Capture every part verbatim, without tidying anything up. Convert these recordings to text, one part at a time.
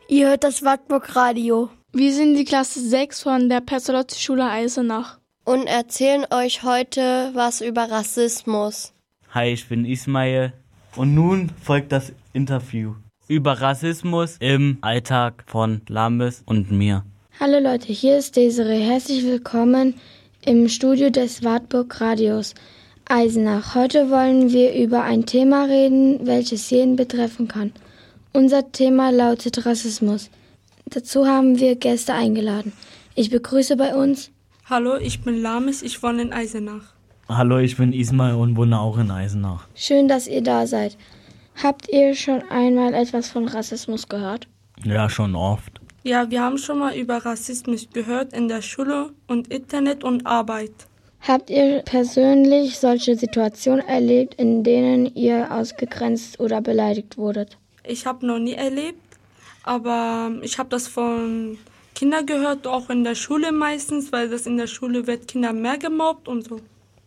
Ihr hört das Wartburg Radio. Wir sind die Klasse sechs von der Pestalozzi-Schule Eisenach. Und erzählen euch heute was über Rassismus. Hi, ich bin Ismail und nun folgt das Interview über Rassismus im Alltag von Lames und mir. Hallo Leute, hier ist Desiree. Herzlich willkommen im Studio des Wartburg Radios Eisenach. Heute wollen wir über ein Thema reden, welches jeden betreffen kann. Unser Thema lautet Rassismus. Dazu haben wir Gäste eingeladen. Ich begrüße bei uns. Hallo, ich bin Lames, ich wohne in Eisenach. Hallo, ich bin Ismail und wohne auch in Eisenach. Schön, dass ihr da seid. Habt ihr schon einmal etwas von Rassismus gehört? Ja, schon oft. Ja, wir haben schon mal über Rassismus gehört in der Schule und Internet und Arbeit. Habt ihr persönlich solche Situationen erlebt, in denen ihr ausgegrenzt oder beleidigt wurdet? Ich habe noch nie erlebt, aber ich habe das von Kindern gehört, auch in der Schule meistens, weil das in der Schule wird Kinder mehr gemobbt und so.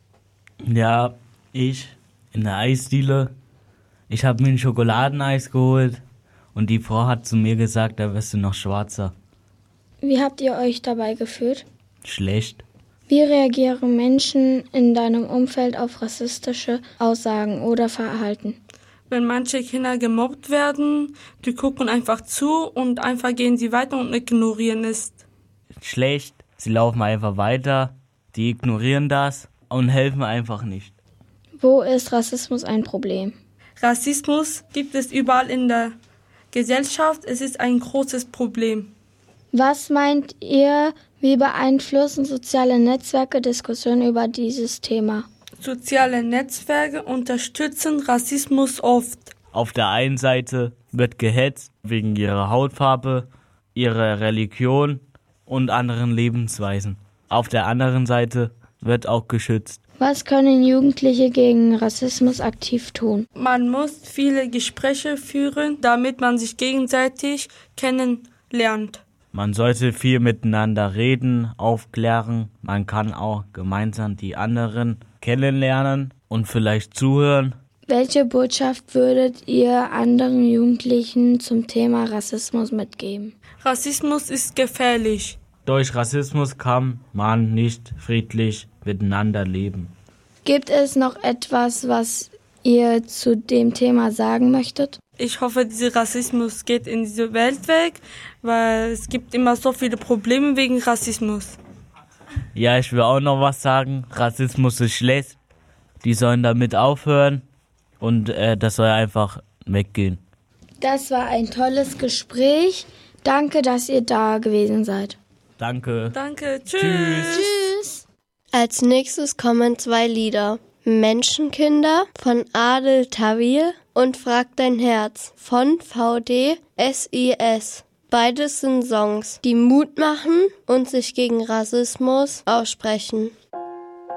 Ja, ich in der Eisdiele. Ich habe mir ein Schokoladeneis geholt und die Frau hat zu mir gesagt, da wirst du noch schwarzer. Wie habt ihr euch dabei gefühlt? Schlecht. Wie reagieren Menschen in deinem Umfeld auf rassistische Aussagen oder Verhalten? Wenn manche Kinder gemobbt werden, die gucken einfach zu und einfach gehen sie weiter und ignorieren es. Schlecht. Sie laufen einfach weiter, die ignorieren das und helfen einfach nicht. Wo ist Rassismus ein Problem? Rassismus gibt es überall in der Gesellschaft. Es ist ein großes Problem. Was meint ihr, wie beeinflussen soziale Netzwerke Diskussionen über dieses Thema? Soziale Netzwerke unterstützen Rassismus oft. Auf der einen Seite wird gehetzt wegen ihrer Hautfarbe, ihrer Religion und anderen Lebensweisen. Auf der anderen Seite wird auch geschützt. Was können Jugendliche gegen Rassismus aktiv tun? Man muss viele Gespräche führen, damit man sich gegenseitig kennenlernt. Man sollte viel miteinander reden, aufklären. Man kann auch gemeinsam die anderen kennenlernen und vielleicht zuhören. Welche Botschaft würdet ihr anderen Jugendlichen zum Thema Rassismus mitgeben? Rassismus ist gefährlich. Durch Rassismus kann man nicht friedlich miteinander leben. Gibt es noch etwas, was ihr zu dem Thema sagen möchtet? Ich hoffe, dieser Rassismus geht in diese Welt weg, weil es gibt immer so viele Probleme wegen Rassismus. Ja, ich will auch noch was sagen. Rassismus ist schlecht. Die sollen damit aufhören und äh, das soll einfach weggehen. Das war ein tolles Gespräch. Danke, dass ihr da gewesen seid. Danke. Danke. Tschüss. Tschüss. Tschüss. Als nächstes kommen zwei Lieder. Menschenkinder von Adel Tawil und Frag dein Herz von V D S I S. Beides sind Songs, die Mut machen und sich gegen Rassismus aussprechen.